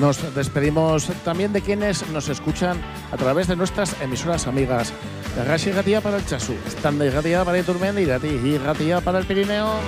Nos despedimos también de quienes nos escuchan a través de nuestras emisoras amigas. Gashi Gatía para el Chasú, Standa y Gatía para el Turmen y Gatía para el Pirineo.